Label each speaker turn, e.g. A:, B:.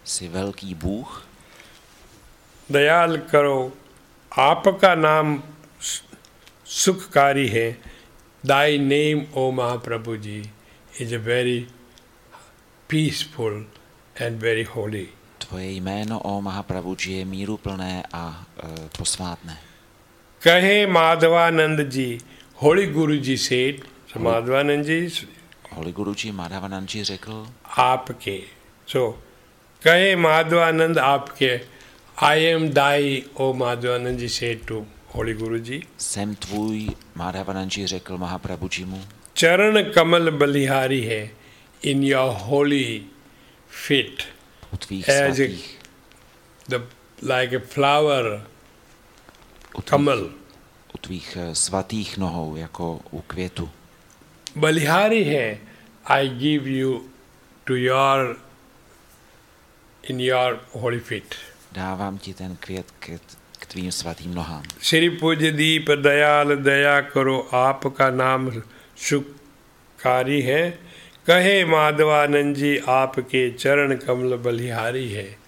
A: Jsi velký Bůh,
B: Dayal करो, आपका नाम सुखकारी है. Thy name, O Mahaprabhu ji, is a very peaceful and very holy.
A: tvoje jméno, o Mahaprabhuji, je míruplné a posvátné.
B: कहे माधवानंद जी, Holy Guru ji said, so Madhavanand ji,
A: Holy Guruji Madhavanandji řekl,
B: आपके. So, कहे माधवानंद आपके, I am thy, O Madhavanand ji said to Holy Guru ji.
A: jsem tvůj, Madhavanandji řekl Mahaprabhujimu,
B: चरण कमल बलिहारी है, in your holy feet,
A: u tvých
B: as a,
A: svatých,
B: like a flower, kamal.
A: u tvých svatých nohou, jako u květu.
B: बलिहारी है, I give you to your, in your holy feet.
A: Dávám ti ten květ k tvým svatým nohám.
B: Shri पूज्य दीप दयाल दया करो, आपका नाम सुखकारी है. कहे माधवानंद जी, आपके चरण कमल बलिहारी है.